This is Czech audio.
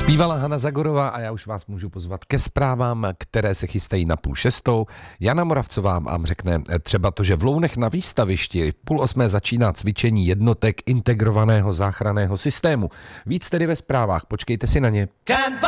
Zpívala Hana Zagorová a já už vás můžu pozvat ke zprávám, které se chystají na 7:30. Jana Moravcová vám řekne třeba to, že v Lounech na výstavišti 7:30 začíná cvičení jednotek integrovaného záchranného systému. Víc tedy ve zprávách, počkejte si na ně.